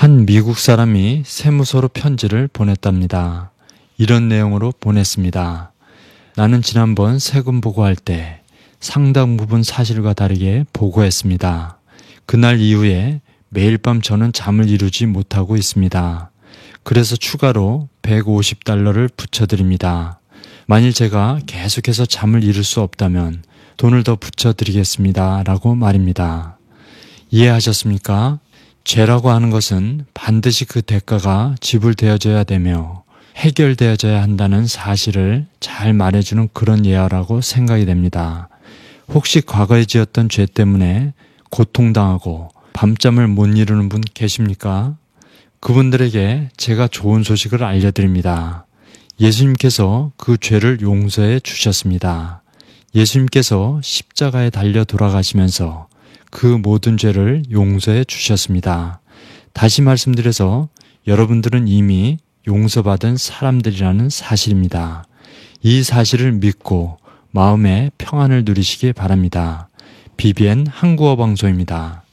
한 미국 사람이 세무서로 편지를 보냈답니다. 이런 내용으로 보냈습니다. 나는 지난번 세금 보고할 때 상당 부분 사실과 다르게 보고했습니다. 그날 이후에 매일 밤 저는 잠을 이루지 못하고 있습니다. 그래서 추가로 $150를 붙여드립니다. 만일 제가 계속해서 잠을 이룰 수 없다면 돈을 더 붙여드리겠습니다. 라고 말입니다. 이해하셨습니까? 죄라고 하는 것은 반드시 그 대가가 지불되어져야 되며 해결되어져야 한다는 사실을 잘 말해주는 그런 예화라고 생각이 됩니다. 혹시 과거에 지었던 죄 때문에 고통당하고 밤잠을 못 이루는 분 계십니까? 그분들에게 제가 좋은 소식을 알려드립니다. 예수님께서 그 죄를 용서해 주셨습니다. 예수님께서 십자가에 달려 돌아가시면서 그 모든 죄를 용서해 주셨습니다. 다시 말씀드려서 여러분들은 이미 용서받은 사람들이라는 사실입니다. 이 사실을 믿고 마음의 평안을 누리시기 바랍니다. BBN 한국어 방송입니다.